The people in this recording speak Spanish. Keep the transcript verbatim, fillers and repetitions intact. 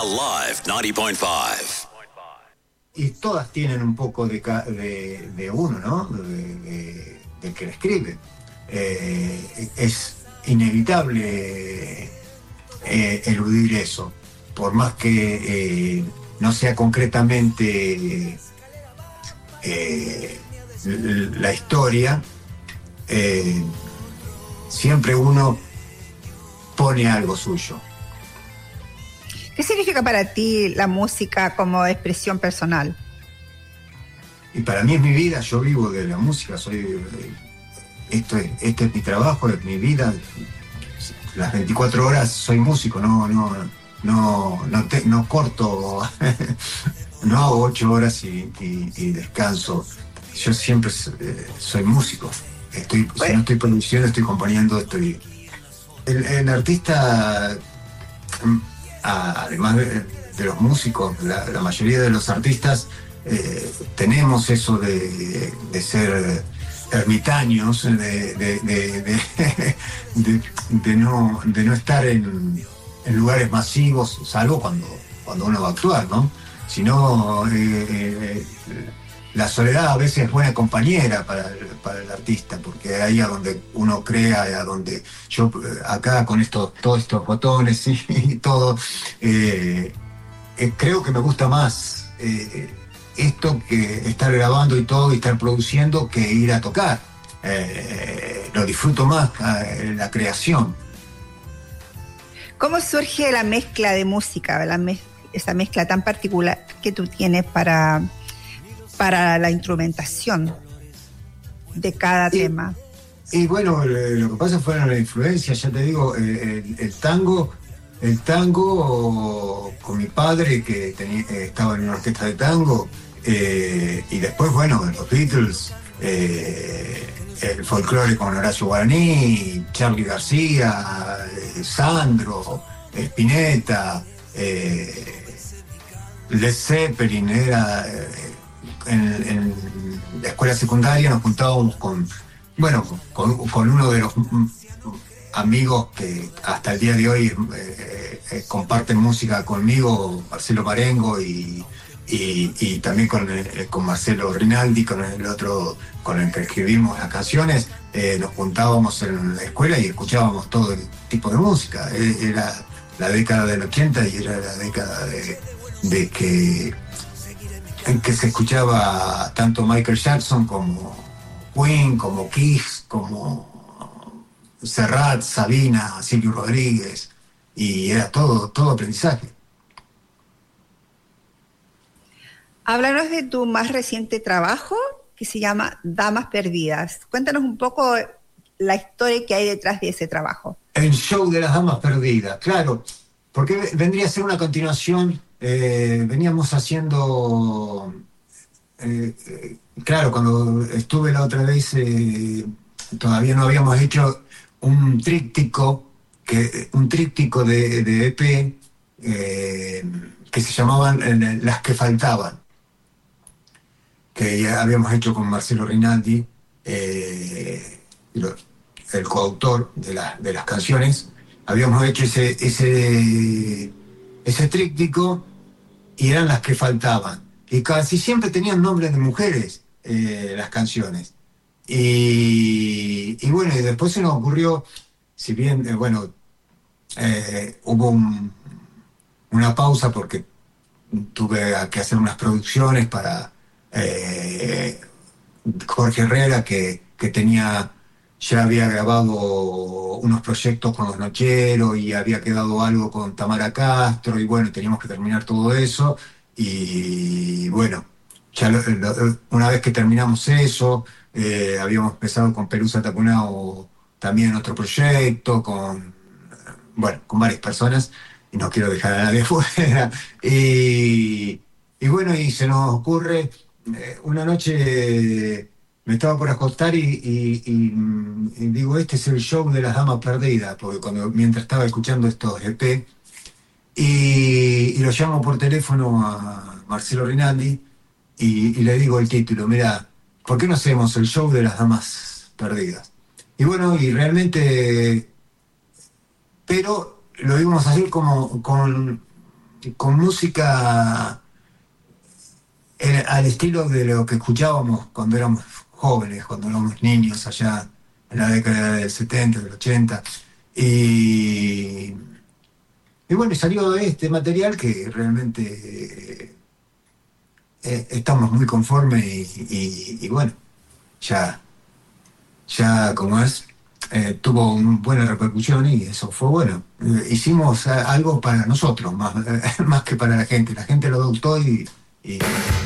Alive ninety point five. Y todas tienen un poco de, de, de uno, ¿no? De, de, del que la escribe. Eh, es inevitable eh, eludir eso, por más que eh, no sea concretamente eh, la historia, eh, siempre uno pone algo suyo. ¿Qué significa para ti la música como expresión personal? Y para mí es mi vida, yo vivo de la música, soy esto es, este es mi trabajo, es mi vida. Las veinticuatro horas soy músico, no, no, no, no, te, no corto, no hago ocho horas y, y, y descanso. Yo siempre soy músico. Estoy, si no estoy produciendo, estoy componiendo, estoy. El, el artista, además de, de los músicos, la, la mayoría de los artistas eh, tenemos eso de, de ser ermitaños, de, de, de, de, de, de, no, de no estar en, en lugares masivos, salvo cuando, cuando uno va a actuar, ¿no? Si no, eh, eh, la soledad a veces es buena compañera para el, para el artista, porque ahí a donde uno crea, a donde yo acá con estos, todos estos botones y, y todo, eh, eh, creo que me gusta más eh, esto que estar grabando y todo y estar produciendo que ir a tocar. Eh, lo disfruto más, eh, la creación. ¿Cómo surge la mezcla de música, la mez- esa mezcla tan particular que tú tienes para... para la instrumentación de cada y, tema? Y bueno, lo que pasa fueron las influencias, ya te digo, el, el tango, el tango con mi padre que tenía, estaba en una orquesta de tango, eh, y después, bueno, los Beatles, eh, el folclore con Horacio Guaraní, Charly García, eh, Sandro, Spinetta, eh, Led Zeppelin, era... Eh, En, en la escuela secundaria nos juntábamos con, bueno, con, con uno de los amigos que hasta el día de hoy eh, eh, comparten música conmigo, Marcelo Marengo, y, y, y también con, eh, con Marcelo Rinaldi, con el otro con el que escribimos las canciones. Eh, nos juntábamos en la escuela y escuchábamos todo el tipo de música. Era la década del ochenta y era la década de, de que en que se escuchaba tanto Michael Jackson como Queen, como Kiss, como Serrat, Sabina, Silvio Rodríguez, y era todo, todo aprendizaje. Háblanos de tu más reciente trabajo, que se llama Damas Perdidas. Cuéntanos un poco la historia que hay detrás de ese trabajo. El show de las Damas Perdidas, claro, porque vendría a ser una continuación. Eh, veníamos haciendo, eh, eh, claro, cuando estuve la otra vez, eh, todavía no habíamos hecho un tríptico, que, un tríptico de, de E P eh, que se llamaban eh, Las que Faltaban, que ya habíamos hecho con Marcelo Rinaldi, eh, lo, el coautor de, la, de las canciones. Habíamos hecho ese, ese, ese tríptico, y eran las que faltaban. Y casi siempre tenían nombres de mujeres eh, las canciones. Y, y bueno, y después se nos ocurrió, si bien, eh, bueno, eh, hubo un, una pausa porque tuve que hacer unas producciones para eh, Jorge Herrera, que, que tenía, ya había grabado unos proyectos con Los Nocheros y había quedado algo con Tamara Castro, y bueno, teníamos que terminar todo eso. Y bueno, ya lo, lo, una vez que terminamos eso, eh, habíamos empezado con Pelusa Tacunao también otro proyecto, con, bueno, con varias personas, y no quiero dejar a nadie fuera. Y, y bueno, y se nos ocurre, eh, una noche me estaba por acostar y, y, y, y digo, este es el show de las Damas Perdidas, porque cuando, mientras estaba escuchando estos E P, y, y lo llamo por teléfono a Marcelo Rinaldi y, y le digo el título, mira, ¿por qué no hacemos el show de las Damas Perdidas? Y bueno, y realmente, pero lo íbamos a hacer como con, con música eh, al estilo de lo que escuchábamos cuando éramos jóvenes, cuando éramos niños allá en la década del setenta, del ochenta. Y, y bueno, y salió este material que realmente eh, estamos muy conformes y, y- y bueno, ya, ya como es, eh, tuvo una buena repercusión y eso fue bueno. Eh, hicimos eh, algo para nosotros, más, más que para la gente. La gente lo adoptó y, y